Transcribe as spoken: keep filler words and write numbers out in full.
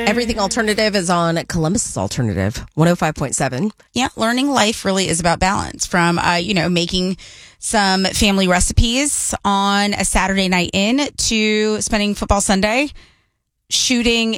Everything Alternative is on Columbus's Alternative, one oh five point seven. Yeah, learning life really is about balance. From, uh, you know, making some family recipes on a Saturday night in to spending football Sunday, shooting